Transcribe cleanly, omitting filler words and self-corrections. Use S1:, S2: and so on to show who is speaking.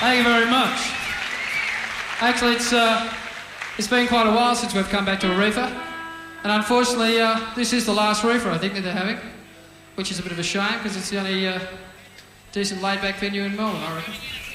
S1: Thank you very much. Actually, it's been quite a while since we've come back to a reefer, and unfortunately, this is the last reefer I think that they're having, which is a bit of a shame because it's the only decent laid-back venue in Melbourne, I reckon.